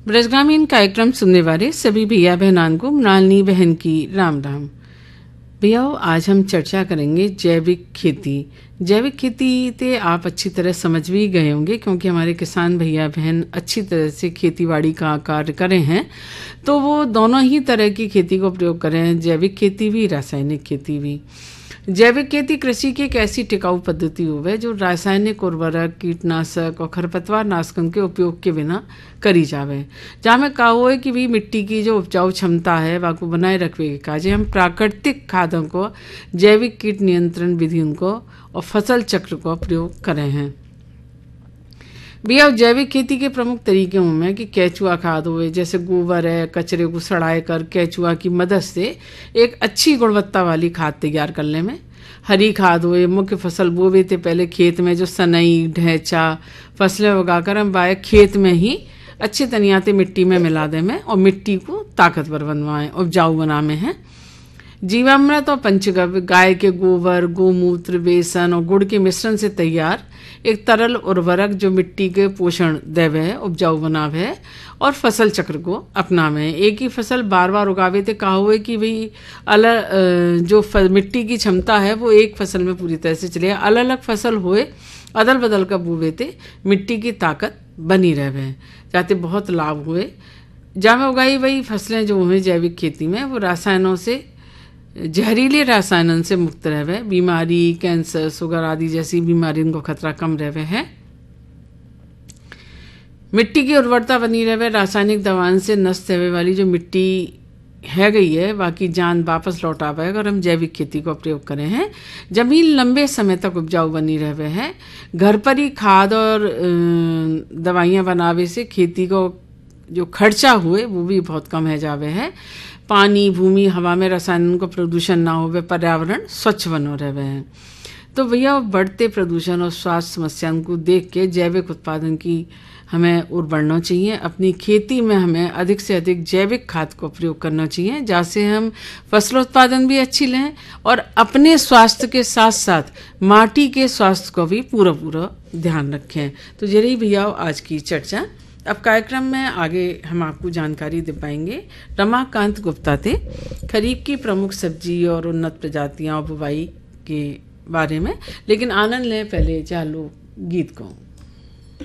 ब्रजगामीन कार्यक्रम सुनने वाले सभी भैया बहनान को मृणालिनी बहन की राम राम। भैया आज हम चर्चा करेंगे जैविक खेती। जैविक खेती ते आप अच्छी तरह समझ भी गए होंगे क्योंकि हमारे किसान भैया बहन अच्छी तरह से खेतीबाड़ी का कार्य करें हैं, तो वो दोनों ही तरह की खेती को प्रयोग करें हैं, जैविक खेती भी रासायनिक खेती भी। जैविक खेती कृषि की एक ऐसी टिकाऊ पद्धति हुए जो रासायनिक उर्वरक, कीटनाशक और खरपतवार नाशकन के उपयोग के बिना करी जावे। जहाँ में कहा हुआ है कि भी मिट्टी की जो उपजाऊ क्षमता है वह को बनाए रखने के काजे हम प्राकृतिक खादों को, जैविक कीट नियंत्रण विधियों को और फसल चक्र को प्रयोग करें हैं। भैया जैविक खेती के प्रमुख तरीके में कि केचुआ खाद हुए, जैसे गोबर है, कचरे को सड़ाए कर केचुआ की मदद से एक अच्छी गुणवत्ता वाली खाद तैयार करने में। हरी खाद हुए, मुख्य फसल बोवे थे पहले खेत में जो सनई ढैंचा फसलें उगाकर हम बाय खेत में ही अच्छे तनियाते मिट्टी में मिला दे में और मिट्टी को ताकतवर बनवाएं, उपजाऊ बनाने हैं। जीवामृत और पंचगव्य गाय के गोबर, गोमूत्र, बेसन और गुड़ के मिश्रण से तैयार एक तरल उर्वरक जो मिट्टी के पोषण देवे है, उपजाऊ बनावे है और फसल चक्र को अपनावे है। एक ही फसल बार बार उगावे थे कहा हुए कि भाई अलग जो मिट्टी की क्षमता है वो एक फसल में पूरी तरह से चले, अलग अलग फसल हुए अदल बदल कर बोवे थे मिट्टी की ताकत बनी रहे जाते बहुत लाभ हुए। जहाँ में उगाई वही फसलें जो हुए जैविक खेती में वो रसायनों से, जहरीले रसायनों से मुक्त रहे, बीमारी कैंसर शुगर आदि जैसी बीमारियों को खतरा कम रहे है। मिट्टी की उर्वरता बनी रहे, रासायनिक दवाओं से नष्ट होने वाली जो मिट्टी है गई है बाकी जान वापस लौटा पाए अगर हम जैविक खेती को प्रयोग करें हैं। जमीन लंबे समय तक उपजाऊ बनी रहे है। घर पर ही खाद और दवाइयाँ बनावे से खेती को जो खर्चा हुए वो भी बहुत कम है जावे है। पानी, भूमि, हवा में रसायनों का प्रदूषण ना हो, पर्यावरण स्वच्छ बनो रहे हैं। तो भैया बढ़ते प्रदूषण और स्वास्थ्य समस्याओं को देख के जैविक उत्पादन की हमें ओर बढ़ना चाहिए। अपनी खेती में हमें अधिक से अधिक जैविक खाद को प्रयोग करना चाहिए, जैसे हम फसल उत्पादन भी अच्छी लें और अपने स्वास्थ्य के साथ साथ माटी के स्वास्थ्य को भी पूरा ध्यान रखें। तो यही भैया आज की चर्चा। अब कार्यक्रम में आगे हम आपको जानकारी दे पाएंगे रमाकांत गुप्ता थे खरीफ की प्रमुख सब्जी और उन्नत प्रजातियां और बुवाई के बारे में। लेकिन आनंद लें पहले चालू गीत को।